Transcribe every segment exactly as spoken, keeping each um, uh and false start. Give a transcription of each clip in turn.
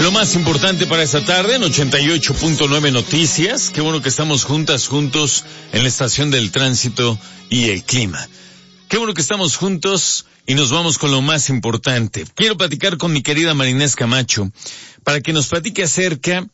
Lo más importante para esta tarde en ochenta y ocho punto nueve Noticias. Qué bueno que estamos juntas, juntos en la estación del tránsito y el clima. Qué bueno que estamos juntos y nos vamos con lo más importante. Quiero platicar con mi querida Marinés Camacho para que nos platique acerca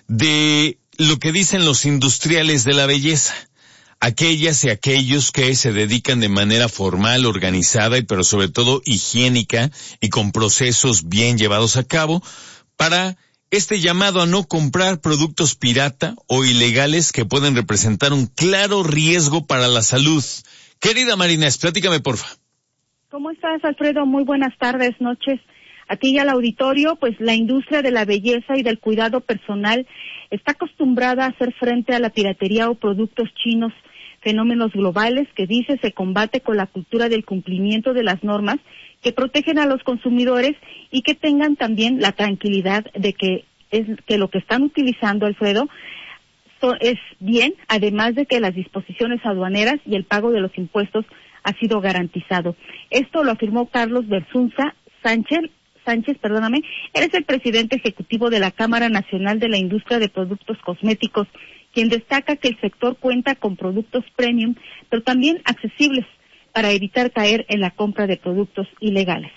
de lo que dicen los industriales de la belleza. Aquellas y aquellos que se dedican de manera formal, organizada y pero sobre todo higiénica y con procesos bien llevados a cabo para este llamado a no comprar productos pirata o ilegales que pueden representar un claro riesgo para la salud. Querida Marinés, platícame porfa. ¿Cómo estás, Alfredo? Muy buenas tardes, noches. A ti y al auditorio, pues la industria de la belleza y del cuidado personal está acostumbrada a hacer frente a la piratería o productos chinos, fenómenos globales que dice se combate con la cultura del cumplimiento de las normas que protegen a los consumidores y que tengan también la tranquilidad de que es que lo que están utilizando, Alfredo, so, es bien, además de que las disposiciones aduaneras y el pago de los impuestos ha sido garantizado. Esto lo afirmó Carlos Bersunza Sánchez, Sánchez, perdóname, él es el presidente ejecutivo de la Cámara Nacional de la Industria de Productos Cosméticos, quien destaca que el sector cuenta con productos premium, pero también accesibles, para evitar caer en la compra de productos ilegales.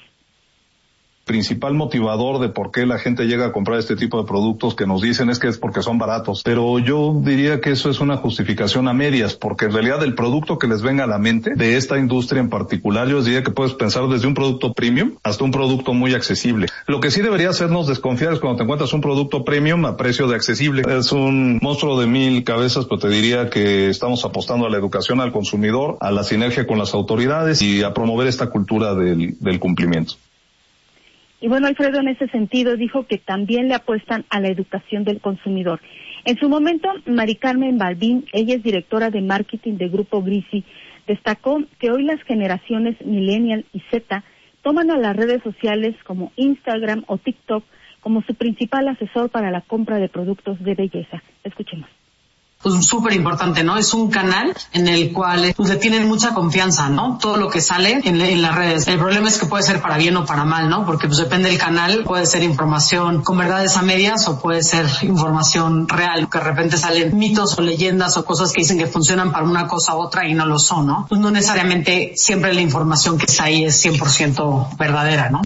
Principal motivador de por qué la gente llega a comprar este tipo de productos que nos dicen es que es porque son baratos, pero yo diría que eso es una justificación a medias, porque en realidad el producto que les venga a la mente de esta industria en particular, yo diría que puedes pensar desde un producto premium hasta un producto muy accesible. Lo que sí debería hacernos desconfiar es cuando te encuentras un producto premium a precio de accesible. Es un monstruo de mil cabezas, pero te diría que estamos apostando a la educación al consumidor, a la sinergia con las autoridades y a promover esta cultura del, del cumplimiento. Y bueno, Alfredo, en ese sentido dijo que también le apuestan a la educación del consumidor. En su momento, Mari Carmen Balbín, ella es directora de marketing de Grupo Grisi, destacó que hoy las generaciones Millennial y Z toman a las redes sociales como Instagram o TikTok como su principal asesor para la compra de productos de belleza. Escuchemos. Pues súper importante, ¿no? Es un canal en el cual pues, le tienen mucha confianza, ¿no? Todo lo que sale en, en las redes. El problema es que puede ser para bien o para mal, ¿no? Porque pues depende del canal, puede ser información con verdades a medias o puede ser información real, que de repente salen mitos o leyendas o cosas que dicen que funcionan para una cosa u otra y no lo son, ¿no? Pues no necesariamente siempre la información que está ahí es cien por ciento verdadera, ¿no?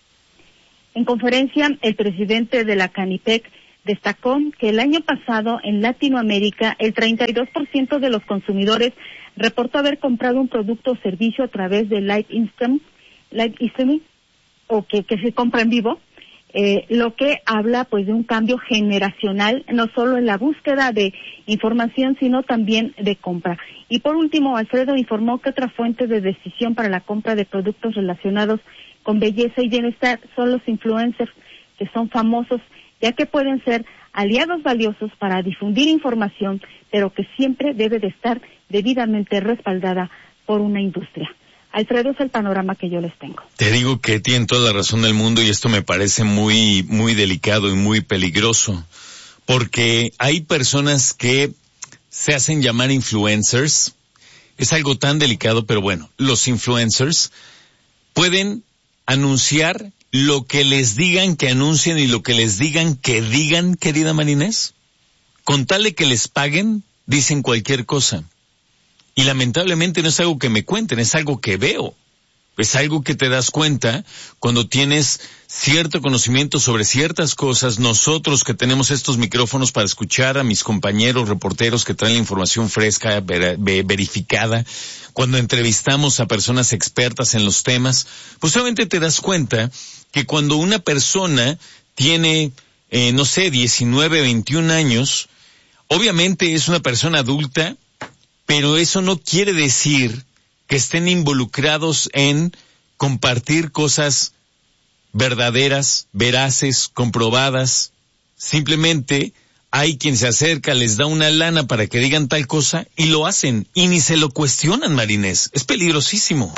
En conferencia, el presidente de la Canipec destacó que el año pasado en Latinoamérica el treinta y dos por ciento de los consumidores reportó haber comprado un producto o servicio a través de live instant, live streaming o que, que se compra en vivo, eh, lo que habla pues de un cambio generacional, no solo en la búsqueda de información, sino también de compra. Y por último, Alfredo informó que otra fuente de decisión para la compra de productos relacionados con belleza y bienestar son los influencers, que son famosos, ya que pueden ser aliados valiosos para difundir información, pero que siempre debe de estar debidamente respaldada por una industria. Alfredo, es el panorama que yo les tengo. Te digo que tienen toda la razón del mundo y esto me parece muy, muy delicado y muy peligroso, porque hay personas que se hacen llamar influencers. Es algo tan delicado, pero bueno, los influencers pueden anunciar lo que les digan que anuncien y lo que les digan que digan, querida Marinés. Con tal de que les paguen, dicen cualquier cosa. Y lamentablemente no es algo que me cuenten, es algo que veo. Es algo que te das cuenta cuando tienes cierto conocimiento sobre ciertas cosas. Nosotros que tenemos estos micrófonos para escuchar a mis compañeros reporteros que traen la información fresca, ver, ver, verificada, cuando entrevistamos a personas expertas en los temas, pues obviamente te das cuenta que cuando una persona tiene, eh, no sé, diecinueve, veintiún años, obviamente es una persona adulta, pero eso no quiere decir que estén involucrados en compartir cosas verdaderas, veraces, comprobadas. Simplemente hay quien se acerca, les da una lana para que digan tal cosa y lo hacen y ni se lo cuestionan, Marinés. Es peligrosísimo.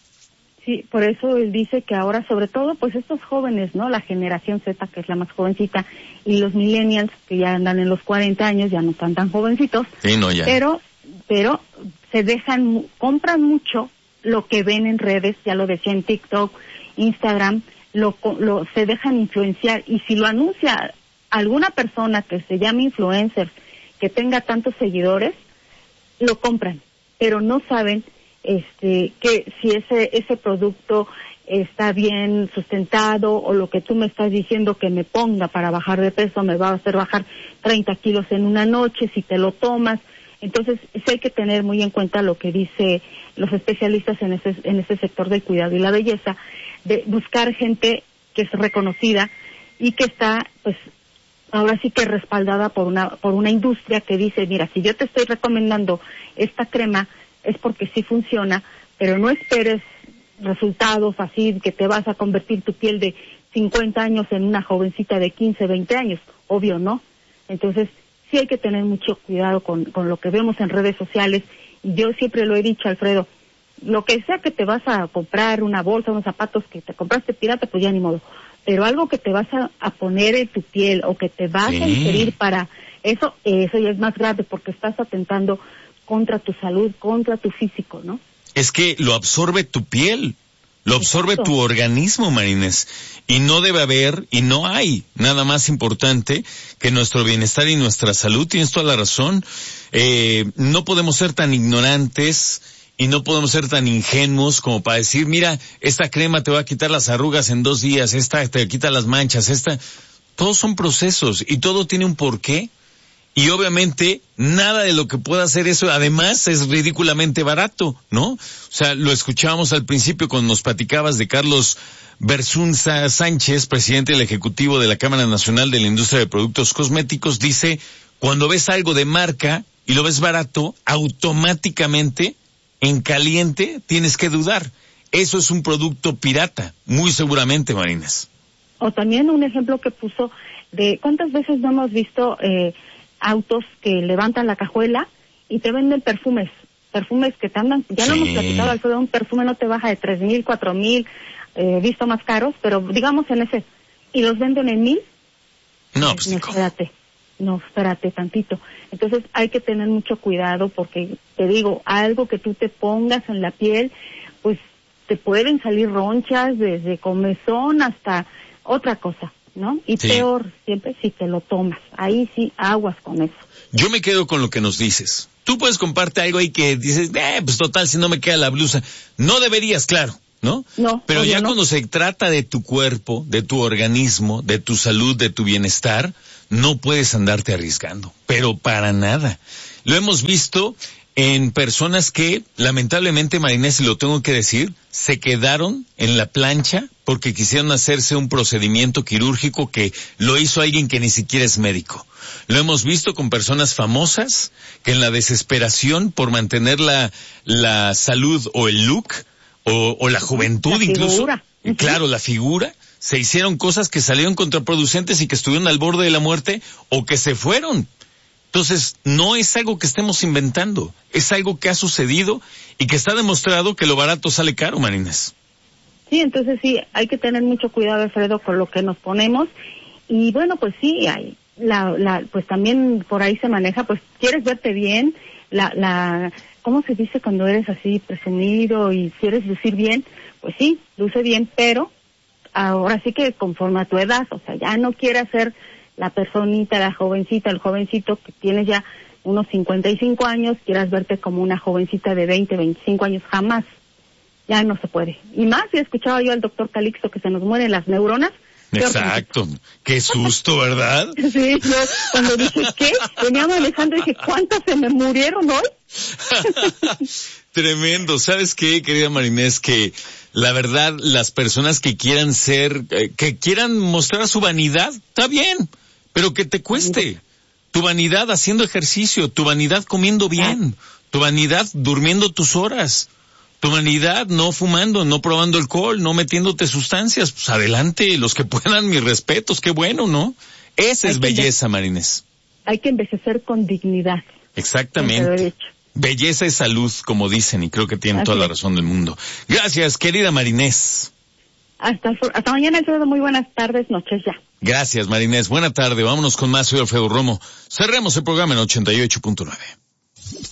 Sí, por eso él dice que ahora, sobre todo, pues estos jóvenes, ¿no? La generación Z, que es la más jovencita, y los millennials, que ya andan en los cuarenta años, ya no están tan jovencitos. Sí, no, ya. Pero, pero se dejan, compran mucho lo que ven en redes, ya lo decía en TikTok, Instagram, lo, lo se dejan influenciar, y si lo anuncia alguna persona que se llame influencer, que tenga tantos seguidores, lo compran, pero no saben este que si ese ese producto está bien sustentado, o lo que tú me estás diciendo que me ponga para bajar de peso me va a hacer bajar treinta kilos en una noche si te lo tomas. Entonces sí hay que tener muy en cuenta lo que dice los especialistas en ese en ese sector del cuidado y la belleza, de buscar gente que es reconocida y que está, pues, ahora sí que respaldada por una por una industria que dice, mira, si yo te estoy recomendando esta crema es porque sí funciona, pero no esperes resultados así que te vas a convertir tu piel de cincuenta años en una jovencita de quince, veinte años, obvio no. Entonces sí hay que tener mucho cuidado con, con lo que vemos en redes sociales, y yo siempre lo he dicho, Alfredo, lo que sea que te vas a comprar, una bolsa, unos zapatos que te compraste pirata, pues ya ni modo, pero algo que te vas a, a poner en tu piel o que te vas sí. a ingerir para eso, eso ya es más grave, porque estás atentando contra tu salud, contra tu físico, ¿no? Es que lo absorbe tu piel, lo absorbe Exacto. tu organismo, Marinés, y no debe haber, y no hay nada más importante que nuestro bienestar y nuestra salud. Tienes toda la razón. Eh, no podemos ser tan ignorantes y no podemos ser tan ingenuos como para decir, mira, esta crema te va a quitar las arrugas en dos días, esta te quita las manchas, esta... Todos son procesos y todo tiene un porqué. Y obviamente nada de lo que pueda hacer eso además es ridículamente barato, ¿no? O sea, lo escuchábamos al principio cuando nos platicabas de Carlos Bersunza Sánchez, presidente del Ejecutivo de la Cámara Nacional de la Industria de Productos Cosméticos. Dice, cuando ves algo de marca y lo ves barato, automáticamente, en caliente, tienes que dudar. Eso es un producto pirata, muy seguramente, Marinas. O también un ejemplo que puso de cuántas veces no hemos visto... eh autos que levantan la cajuela y te venden perfumes, perfumes que te andan, ya sí. lo hemos platicado, Alfredo, un perfume no te baja de tres mil, cuatro mil, eh, visto más caros, pero digamos en ese, y los venden en mil. No, pues no, espérate, no, espérate tantito. Entonces hay que tener mucho cuidado, porque te digo, algo que tú te pongas en la piel, pues te pueden salir ronchas desde comezón hasta otra cosa, ¿no? Y sí. peor siempre si te lo tomas. Ahí sí, aguas con eso. Yo me quedo con lo que nos dices. Tú puedes comprarte algo ahí que dices, eh, pues total, si no me queda la blusa. No deberías, claro, ¿no? No. Pero ya no. cuando se trata de tu cuerpo, de tu organismo, de tu salud, de tu bienestar, no puedes andarte arriesgando. Pero para nada. Lo hemos visto en personas que, lamentablemente, Marinés, y lo tengo que decir, se quedaron en la plancha porque quisieron hacerse un procedimiento quirúrgico que lo hizo alguien que ni siquiera es médico. Lo hemos visto con personas famosas que en la desesperación por mantener la, la salud o el look o, o la juventud la incluso, figura. Uh-huh. claro, la figura, se hicieron cosas que salieron contraproducentes y que estuvieron al borde de la muerte o que se fueron. Entonces, no es algo que estemos inventando, es algo que ha sucedido y que está demostrado que lo barato sale caro, Marinas. Sí, entonces sí, hay que tener mucho cuidado, Alfredo, con lo que nos ponemos. Y bueno, pues sí, hay, la, la, pues también por ahí se maneja, pues quieres verte bien, la, la, ¿cómo se dice cuando eres así presumido y quieres lucir bien? Pues sí, luce bien, pero ahora sí que conforme a tu edad, o sea, ya no quieras ser la personita, la jovencita, el jovencito que tienes ya unos cincuenta y cinco años, quieras verte como una jovencita de veinte, veinticinco años, jamás. Ya no se puede. Y más, si escuchaba yo al doctor Calixto que se nos mueren las neuronas. Exacto. Qué susto, ¿verdad? Sí, yo cuando dije, ¿qué? Venía manejando y dije, ¿cuántas se me murieron hoy? Tremendo. ¿Sabes qué, querida Marinés? Que la verdad, las personas que quieran ser, eh, que quieran mostrar su vanidad, está bien, pero que te cueste. Tu vanidad haciendo ejercicio, tu vanidad comiendo bien, tu vanidad durmiendo tus horas, tu vanidad no fumando, no probando alcohol, no metiéndote sustancias. Pues adelante, los que puedan, mis respetos, qué bueno, ¿no? Esa es belleza, Marinés. Hay que envejecer con dignidad. Exactamente. Belleza es salud, como dicen, y creo que tienen toda la razón del mundo. Gracias, querida Marinés. Hasta, hasta mañana, Alfredo. Muy buenas tardes, noches ya. Gracias, Marinés. Buena tarde. Vámonos con más. Soy Alfredo Romo. Cerremos el programa en ochenta y ocho punto nueve.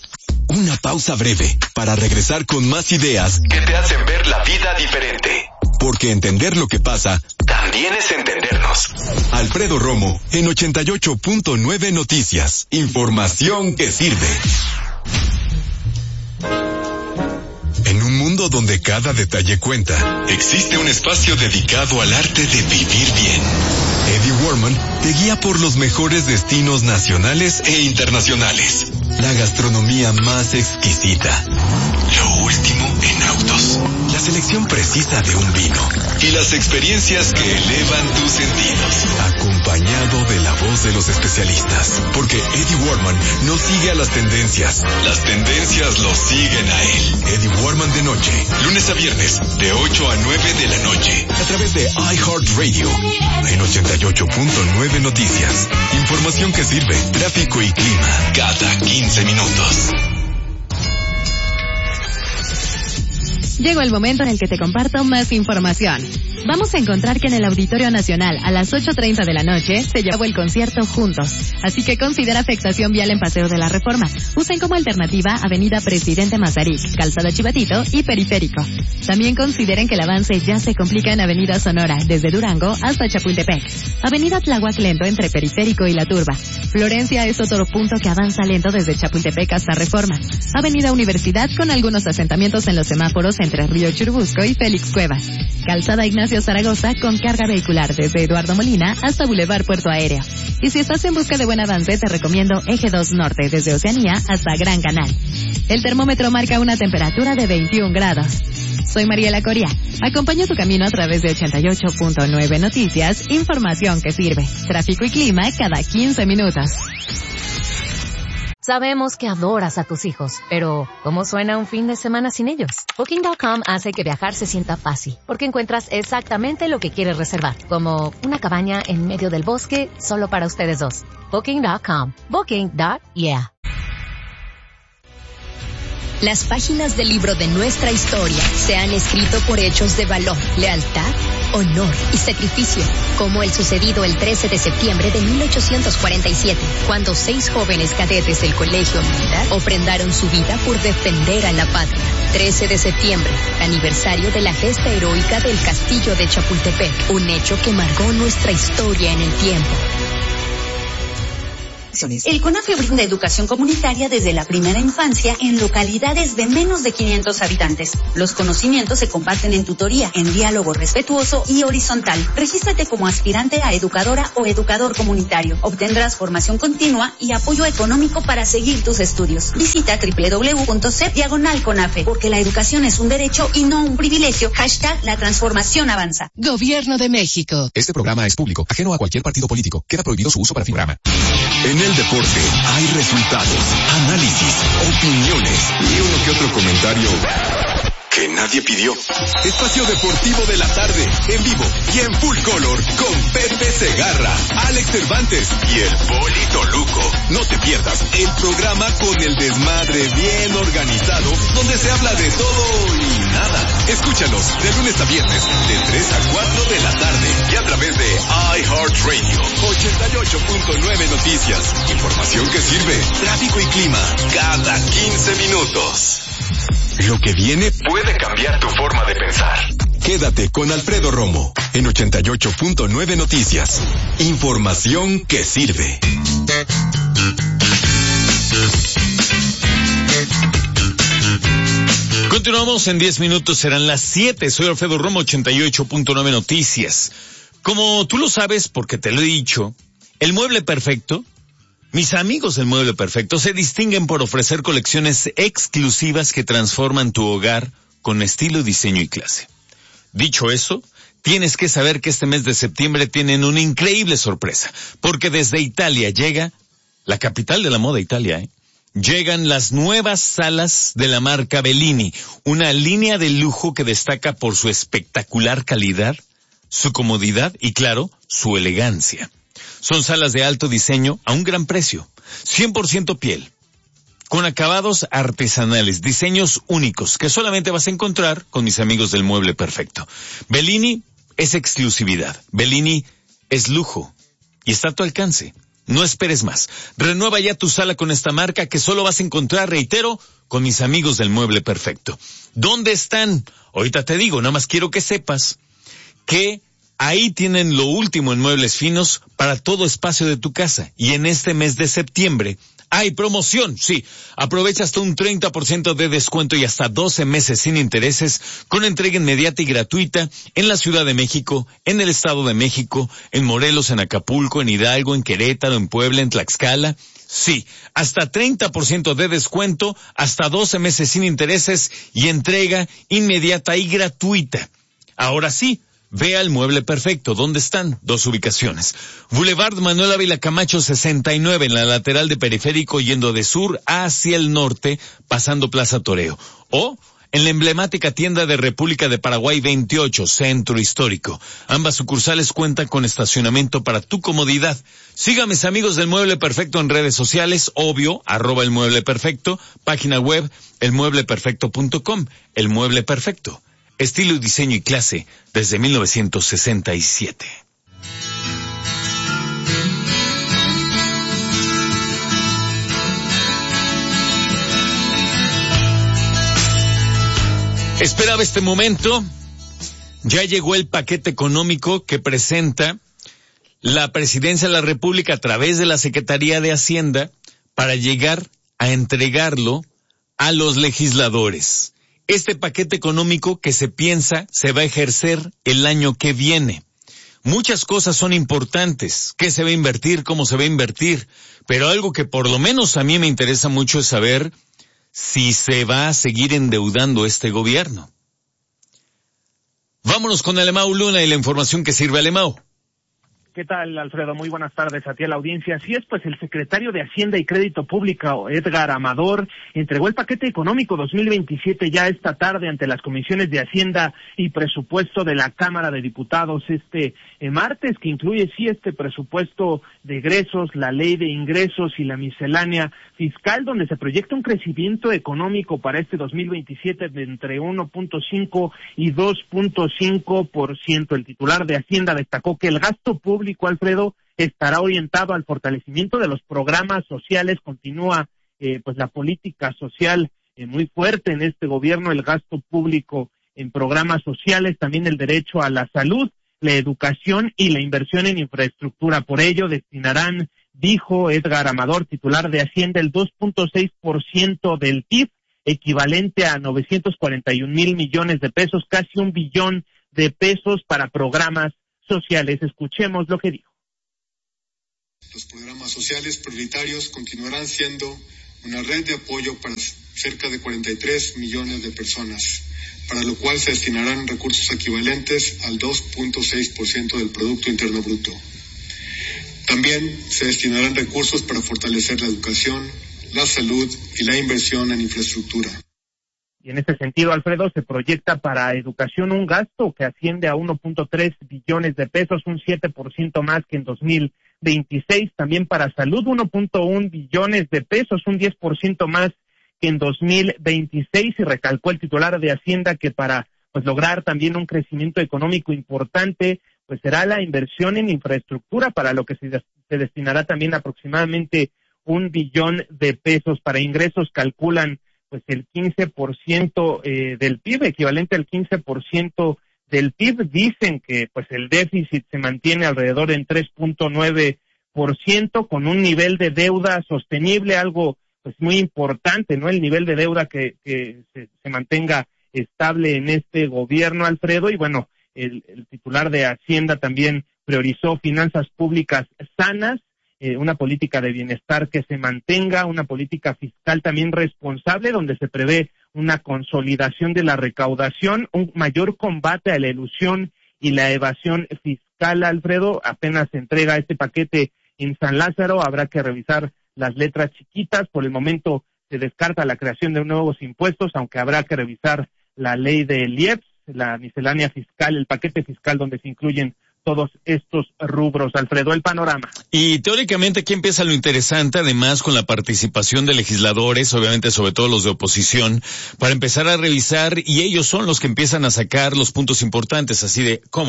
Una pausa breve para regresar con más ideas que te hacen ver la vida diferente. porque entender lo que pasa también es entendernos. Alfredo Romo, en ochenta y ocho punto nueve Noticias. Información que sirve. En un mundo donde cada detalle cuenta, existe un espacio dedicado al arte de vivir bien. Eddie Warman te guía por los mejores destinos nacionales e internacionales. La gastronomía más exquisita. Lo último en autos. La selección precisa de un vino. Y las experiencias que elevan tus sentidos. Acompañado de la voz de los especialistas. Porque Eddie Warman no sigue a las tendencias. Las tendencias lo siguen a él. Eddie Warman de noche. Lunes a viernes. De ocho a nueve de la noche. A través de iHeartRadio. En ochenta y ocho punto nueve Noticias. Información que sirve. Tráfico y clima. Cada quince minutos. Llegó el momento en el que te comparto más información. Vamos a encontrar que en el Auditorio Nacional a las ocho treinta de la noche se llevó el concierto Juntos. Así que considera afectación vial en Paseo de la Reforma. Usen como alternativa Avenida Presidente Mazarik, Calzada Chivatito y Periférico. También consideren que el avance ya se complica en Avenida Sonora, desde Durango hasta Chapultepec. Avenida Tláhuac lento entre Periférico y La Turba. Florencia es otro punto que avanza lento desde Chapultepec hasta Reforma. Avenida Universidad con algunos asentamientos en los semáforos entre Río Churubusco y Félix Cuevas. Calzada Ignacio Zaragoza con carga vehicular desde Eduardo Molina hasta Boulevard Puerto Aéreo. Y si estás en busca de buen avance, te recomiendo Eje dos Norte desde Oceanía hasta Gran Canal. El termómetro marca una temperatura de veintiún grados. Soy Mariela Coria. Acompaña tu camino a través de ochenta y ocho punto nueve Noticias, información que sirve. Tráfico y clima cada quince minutos. Sabemos que adoras a tus hijos, pero ¿cómo suena un fin de semana sin ellos? Booking punto com hace que viajar se sienta fácil, porque encuentras exactamente lo que quieres reservar, como una cabaña en medio del bosque solo para ustedes dos. Booking punto com. Booking. Yeah. Las páginas del libro de nuestra historia se han escrito por hechos de valor, lealtad, honor y sacrificio, como el sucedido el trece de septiembre de mil ochocientos cuarenta y siete, cuando seis jóvenes cadetes del Colegio Militar ofrendaron su vida por defender a la patria. trece de septiembre, aniversario de la gesta heroica del Castillo de Chapultepec, un hecho que marcó nuestra historia en el tiempo. El CONAFE brinda educación comunitaria desde la primera infancia en localidades de menos de quinientos habitantes. Los conocimientos se comparten en tutoría, en diálogo respetuoso y horizontal. Regístrate como aspirante a educadora o educador comunitario. Obtendrás formación continua y apoyo económico para seguir tus estudios. Visita doble u doble u doble u punto c diagonal CONAFE, porque la educación es un derecho y no un privilegio. Hashtag la transformación avanza. Gobierno de México. Este programa es público, ajeno a cualquier partido político. Queda prohibido su uso para fin programa. En el deporte hay resultados, análisis, opiniones y uno que otro comentario que nadie pidió. Espacio Deportivo de la Tarde, en vivo y en full color, con Pepe Segarra, Alex Cervantes y el Polito Luco. No te pierdas el programa con el desmadre bien organizado, donde se habla de todo y nada. Escúchalos de lunes a viernes, de tres a cuatro de la tarde y a través de iHeartRadio, ochenta y ocho punto nueve Noticias. Información que sirve, tráfico y clima, cada quince minutos. Lo que viene puede cambiar tu forma de pensar. Quédate con Alfredo Romo en ochenta y ocho punto nueve Noticias. Información que sirve. Continuamos en diez minutos, serán las siete. Soy Alfredo Romo, ochenta y ocho punto nueve Noticias. Como tú lo sabes, porque te lo he dicho, el Mueble Perfecto, mis amigos del Mueble Perfecto, se distinguen por ofrecer colecciones exclusivas que transforman tu hogar con estilo, diseño y clase. Dicho eso, tienes que saber que este mes de septiembre tienen una increíble sorpresa, porque desde Italia llega, la capital de la moda, Italia, ¿eh? Llegan las nuevas salas de la marca Bellini, una línea de lujo que destaca por su espectacular calidad, su comodidad y, claro, su elegancia. Son salas de alto diseño a un gran precio, cien por ciento piel, con acabados artesanales, diseños únicos que solamente vas a encontrar con mis amigos del Mueble Perfecto. Bellini es exclusividad, Bellini es lujo y está a tu alcance. No esperes más. Renueva ya tu sala con esta marca que solo vas a encontrar, reitero, con mis amigos del Mueble Perfecto. ¿Dónde están? Ahorita te digo, nada más quiero que sepas que ahí tienen lo último en muebles finos para todo espacio de tu casa. Y en este mes de septiembre hay promoción, sí. Aprovecha hasta un treinta por ciento de descuento y hasta doce meses sin intereses con entrega inmediata y gratuita en la Ciudad de México, en el Estado de México, en Morelos, en Acapulco, en Hidalgo, en Querétaro, en Puebla, en Tlaxcala. Sí, hasta treinta por ciento de descuento, hasta doce meses sin intereses y entrega inmediata y gratuita. Ahora sí, ve al Mueble Perfecto. ¿Dónde están? Dos ubicaciones. Boulevard Manuel Ávila Camacho sesenta y nueve, en la lateral de Periférico, yendo de sur hacia el norte, pasando Plaza Toreo. O en la emblemática tienda de República de Paraguay veintiocho, Centro Histórico. Ambas sucursales cuentan con estacionamiento para tu comodidad. Sígame, amigos del Mueble Perfecto, en redes sociales, obvio, arroba el Mueble Perfecto, página web, el mueble perfecto punto com. El Mueble Perfecto. Estilo, diseño y clase desde mil novecientos sesenta y siete. Esperaba este momento. Ya llegó el paquete económico que presenta la Presidencia de la República a través de la Secretaría de Hacienda para llegar a entregarlo a los legisladores. Este paquete económico que se piensa se va a ejercer el año que viene. Muchas cosas son importantes. ¿Qué se va a invertir? ¿Cómo se va a invertir? Pero algo que por lo menos a mí me interesa mucho es saber si se va a seguir endeudando este gobierno. Vámonos con Alemão Luna y la información que sirve a Alemão. ¿Qué tal, Alfredo? Muy buenas tardes a ti, a la audiencia. Así es, pues el secretario de Hacienda y Crédito Público, Edgar Amador, entregó el paquete económico dos mil veintisiete ya esta tarde ante las comisiones de Hacienda y Presupuesto de la Cámara de Diputados este eh, martes, que incluye, sí, este presupuesto de egresos, la ley de ingresos y la miscelánea fiscal, donde se proyecta un crecimiento económico para este dos mil veintisiete de entre uno punto cinco y dos punto cinco por ciento. El titular de Hacienda destacó que el gasto público público, Alfredo, estará orientado al fortalecimiento de los programas sociales. Continúa eh, pues la política social eh, muy fuerte en este gobierno, el gasto público en programas sociales, también el derecho a la salud, la educación y la inversión en infraestructura. Por ello destinarán, dijo Edgar Amador, titular de Hacienda, el dos punto seis por ciento del P I B, equivalente a novecientos cuarenta y un mil millones de pesos, casi un billón de pesos para programas sociales. Escuchemos lo que dijo. Los programas sociales prioritarios continuarán siendo una red de apoyo para cerca de cuarenta y tres millones de personas, para lo cual se destinarán recursos equivalentes al dos punto seis por ciento del Producto Interno Bruto. También se destinarán recursos para fortalecer la educación, la salud y la inversión en infraestructura. Y en ese sentido, Alfredo, se proyecta para educación un gasto que asciende a uno punto tres billones de pesos, un siete por ciento más que en dos mil veintiséis. También para salud, uno punto uno billones de pesos, un diez por ciento más que en dos mil veintiséis. Y recalcó el titular de Hacienda que para pues lograr también un crecimiento económico importante, pues será la inversión en infraestructura, para lo que se, des- se destinará también aproximadamente un billón de pesos. Para ingresos calculan pues el quince por ciento eh, del P I B, equivalente al quince por ciento del P I B. Dicen que pues el déficit se mantiene alrededor en tres punto nueve por ciento, con un nivel de deuda sostenible, algo pues muy importante, ¿no? El nivel de deuda que, que se, se mantenga estable en este gobierno, Alfredo. Y bueno, el, el titular de Hacienda también priorizó finanzas públicas sanas, Eh, una política de bienestar que se mantenga, una política fiscal también responsable, donde se prevé una consolidación de la recaudación, un mayor combate a la elusión y la evasión fiscal, Alfredo. Apenas se entrega este paquete en San Lázaro, habrá que revisar las letras chiquitas. Por el momento se descarta la creación de nuevos impuestos, aunque habrá que revisar la ley del I E P S, la miscelánea fiscal, el paquete fiscal donde se incluyen todos estos rubros. Alfredo, el panorama. Y teóricamente aquí empieza lo interesante, además con la participación de legisladores, obviamente sobre todo los de oposición, para empezar a revisar, y ellos son los que empiezan a sacar los puntos importantes, así de, ¿cómo?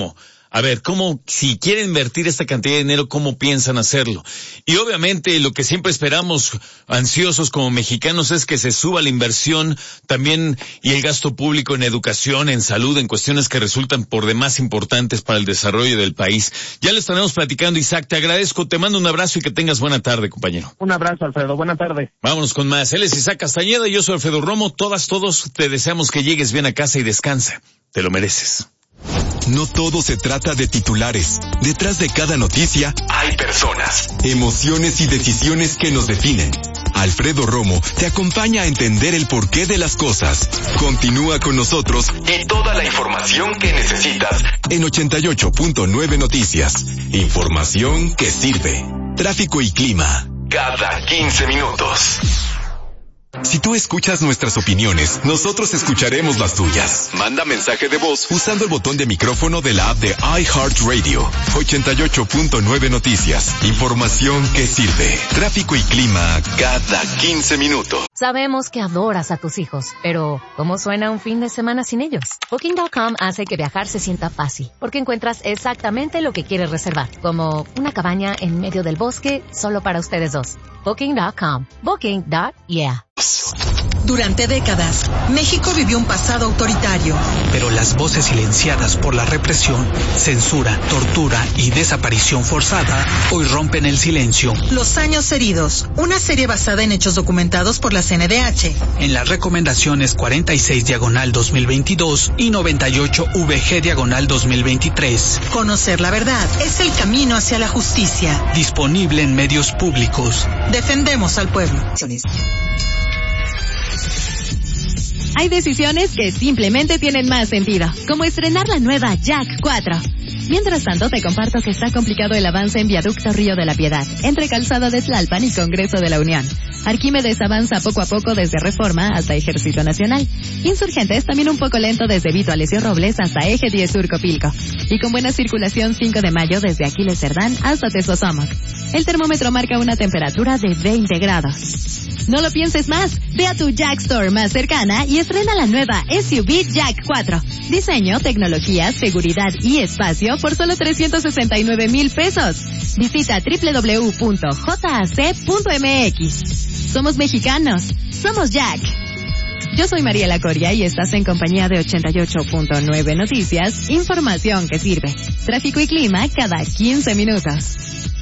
A ver, ¿cómo, si quieren invertir esta cantidad de dinero, cómo piensan hacerlo? Y obviamente lo que siempre esperamos, ansiosos como mexicanos, es que se suba la inversión también y el gasto público en educación, en salud, en cuestiones que resultan por demás importantes para el desarrollo del país. Ya lo estaremos platicando, Isaac, te agradezco, te mando un abrazo y que tengas buena tarde, compañero. Un abrazo, Alfredo, buena tarde. Vámonos con más. Él es Isaac Castañeda y yo soy Alfredo Romo. Todas, todos te deseamos que llegues bien a casa y descansa. Te lo mereces. No todo se trata de titulares. Detrás de cada noticia hay personas, emociones y decisiones que nos definen. Alfredo Romo te acompaña a entender el porqué de las cosas. Continúa con nosotros y toda la información que necesitas en ochenta y ocho punto nueve Noticias. Información que sirve. Tráfico y clima cada quince minutos. Si tú escuchas nuestras opiniones, nosotros escucharemos las tuyas. Manda mensaje de voz usando el botón de micrófono de la app de iHeartRadio. ochenta y ocho punto nueve Noticias. Información que sirve. Tráfico y clima cada quince minutos. Sabemos que adoras a tus hijos, pero ¿cómo suena un fin de semana sin ellos? Booking punto com hace que viajar se sienta fácil, porque encuentras exactamente lo que quieres reservar, como una cabaña en medio del bosque solo para ustedes dos. Booking punto com. Booking. Yeah. Durante décadas, México vivió un pasado autoritario. Pero las voces silenciadas por la represión, censura, tortura y desaparición forzada hoy rompen el silencio. Los años heridos, una serie basada en hechos documentados por la C N D H. En las recomendaciones cuarenta y seis diagonal dos mil veintidós y noventa y ocho V G diagonal dos mil veintitrés. Conocer la verdad es el camino hacia la justicia. Disponible en medios públicos. Defendemos al pueblo. Hay decisiones que simplemente tienen más sentido, como estrenar la nueva Jack cuatro. Mientras tanto, te comparto que está complicado el avance en Viaducto Río de la Piedad, entre Calzada de Tlalpan y Congreso de la Unión. Arquímedes avanza poco a poco desde Reforma hasta Ejército Nacional. Insurgentes también un poco lento desde Vito Alessio Robles hasta Eje diez Sur Copilco. Y con buena circulación cinco de mayo desde Aquiles Cerdán hasta Tesosomoc. El termómetro marca una temperatura de veinte grados. No lo pienses más, ve a tu Jack Store más cercana y estrena la nueva S U V Jack cuatro. Diseño, tecnología, seguridad y espacio por solo trescientos sesenta y nueve mil pesos. Visita doble u doble u doble u punto j a c punto m x. Somos mexicanos, somos Jack. Yo soy Mariela Coria y estás en compañía de ochenta y ocho punto nueve Noticias, información que sirve. Tráfico y clima cada quince minutos.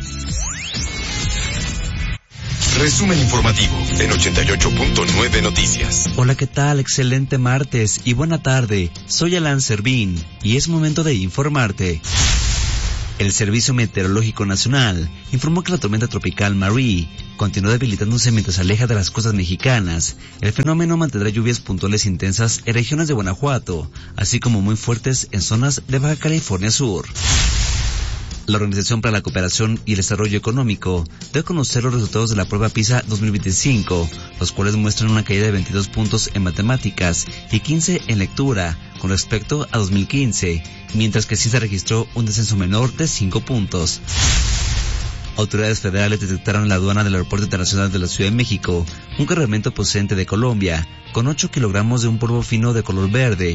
Resumen informativo en ochenta y ocho punto nueve Noticias. Hola, ¿qué tal? Excelente martes y buena tarde. Soy Alan Servín y es momento de informarte. El Servicio Meteorológico Nacional informó que la tormenta tropical Marie continúa debilitándose mientras se aleja de las costas mexicanas. El fenómeno mantendrá lluvias puntuales intensas en regiones de Guanajuato, así como muy fuertes en zonas de Baja California Sur. La Organización para la Cooperación y el Desarrollo Económico dio a conocer los resultados de la prueba PISA dos mil veinticinco, los cuales muestran una caída de veintidós puntos en matemáticas y quince en lectura con respecto a dos mil quince, mientras que sí se registró un descenso menor de cinco puntos. Autoridades federales detectaron en la aduana del Aeropuerto Internacional de la Ciudad de México un cargamento procedente de Colombia con ocho kilogramos de un polvo fino de color verde